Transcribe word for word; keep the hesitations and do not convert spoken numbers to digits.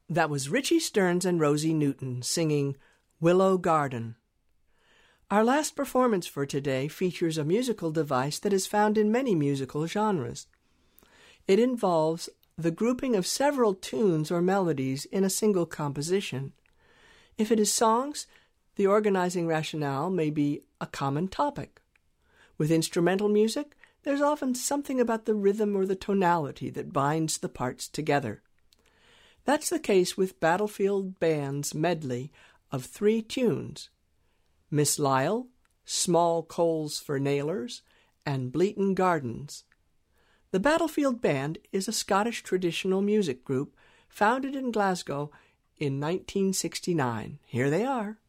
That was Richie Stearns and Rosie Newton singing Willow Garden. Our last performance for today features a musical device that is found in many musical genres. It involves the grouping of several tunes or melodies in a single composition. If it is songs, the organizing rationale may be a common topic. With instrumental music, there's often something about the rhythm or the tonality that binds the parts together. That's the case with Battlefield Band's medley of three tunes, Miss Lyle, Small Coals for Nailers, and Bleaton Gardens. The Battlefield Band is a Scottish traditional music group founded in Glasgow in nineteen sixty-nine. Here they are.